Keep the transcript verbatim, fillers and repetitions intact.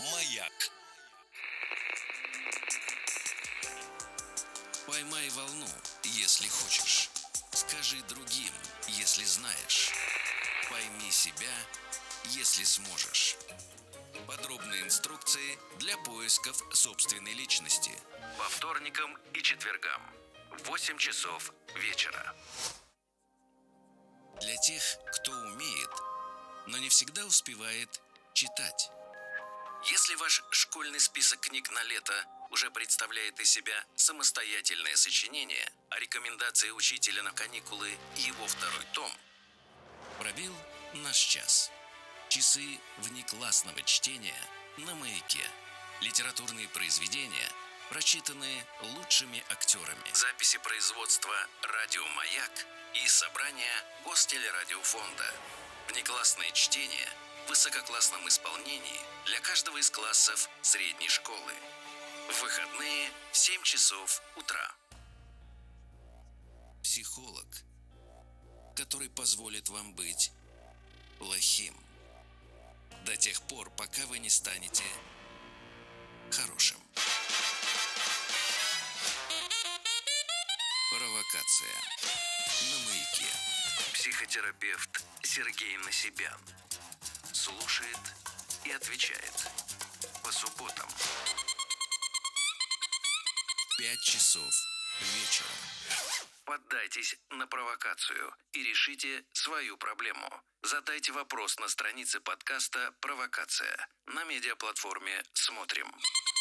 Маяк. Поймай волну, если хочешь. Скажи другим, если знаешь. Пойми себя, если сможешь. Подробные инструкции для поисков собственной личности. По вторникам и четвергам в восемь часов вечера. Для тех, кто умеет, но не всегда успевает читать. Если ваш школьный список книг на лето уже представляет из себя самостоятельное сочинение, а рекомендации учителя на каникулы и его второй том, пробил наш час. Часы внеклассного чтения на Маяке. Литературные произведения, прочитанные лучшими актерами. Записи производства «Радио Маяк» и собрания Гостелерадиофонда. Внеклассное чтение в высококлассном исполнении для каждого из классов средней школы. В выходные в семь часов утра. Психолог, который позволит вам быть плохим до тех пор, пока вы не станете хорошим. Провокация на Маяке. Психотерапевт Сергей Насибян слушает и отвечает по субботам. Пять часов вечера. Поддайтесь на провокацию и решите свою проблему. Задайте вопрос на странице подкаста «Провокация» на медиаплатформе «Смотрим».